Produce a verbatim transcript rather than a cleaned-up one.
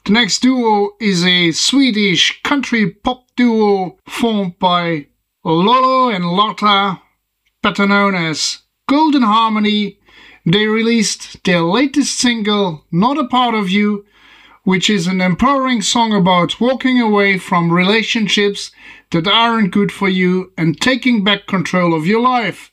The next duo is a Swedish country pop duo formed by Lolo and Lotta, better known as Golden Harmony. They released their latest single, Not a Part of You, which is an empowering song about walking away from relationships that aren't good for you and taking back control of your life.